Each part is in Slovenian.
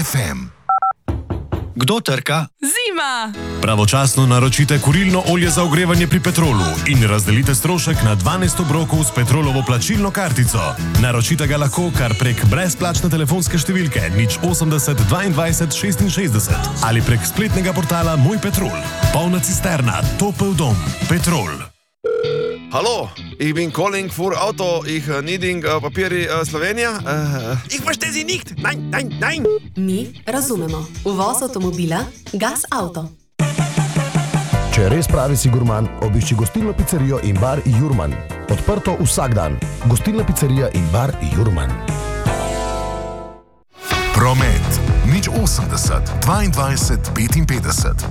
FM. Kdo trka? Zima! Pravočasno naročite kurilno olje za ogrevanje pri Petrolu in razdelite strošek na 12 obrokov s Petrolovo plačilno kartico. Naročite ga lahko kar prek brezplačne telefonske številke 080 22 66 ali prek spletnega portala Moj Petrol. Polna cisterna, topel dom, Petrol. Hallo, ich bin calling für Auto, ich needing papiri Slovenija. Ich verstehe Sie nicht. Nein, nein, nein. Mi razumemo. Uvoz avtomobila Gas Auto. Če res pravi si gurman, obišči gostilno pizzerijo in bar Jurman. Odprto vsak dan. Gostilna pizzerija in bar Jurman. Promet 080 22 55.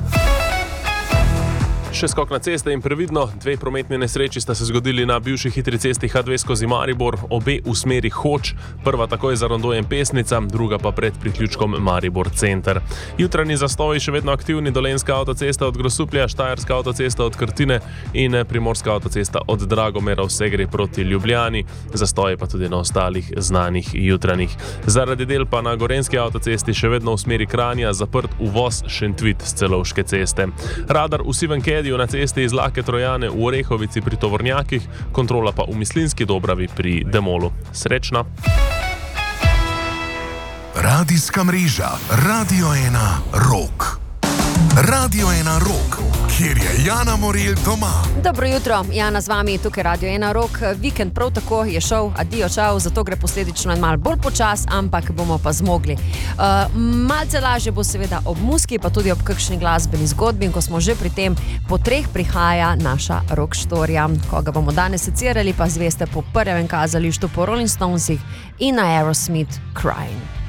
Še skok na ceste in previdno, 2 prometni nesreči sta se zgodili na bivši hitri cesti H2 skozi Maribor, obe v smeri Hoč, prva takoj za rondojem Pesnica, druga pa pred priključkom Maribor center. Jutranji zastoji še vedno aktivni, Dolenjska avtocesta od Grosuplja, Štajerska avtocesta od Krtine in Primorska avtocesta od Dragomera vse gre proti Ljubljani, zastoji pa tudi na ostalih znanih jutranjih. Zaradi del pa na Gorenjski avtocesti še vedno v smeri Kranja zaprt uvoz Šentvid s Celovške ceste. Radar v Sivem na cesti iz Lake Trojane v Orehovici pri tovornjakih, kontrola pa v Mislinski Dobravi pri Demolu. Srečno! Radijska mreža Radio 1 Rock. Radio 1 Rock, kjer je Jana Morelj doma. Dobro jutro, Jana z vami, tukaj Radio 1 Rock. Vikend prav tako je šel, adijo čau, zato gre posledično malo bolj počas, ampak bomo pa zmogli. Malce lažje bo seveda ob muski, pa tudi ob kakšni glasbeni zgodbi, in ko smo že pri tem, po 3 prihaja naša rock štorija. Koga bomo danes secirali, pa zveste po prvem kazališču po Rolling Stonesih in na Aerosmith Crying.